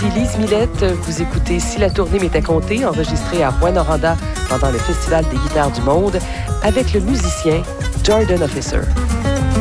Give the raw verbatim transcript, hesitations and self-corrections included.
ici Lise Millette. Vous écoutez Si la tournée m'était comptée, enregistré à Rouyn-Noranda pendant le Festival des guitares du monde, avec le musicien Jordan Officer.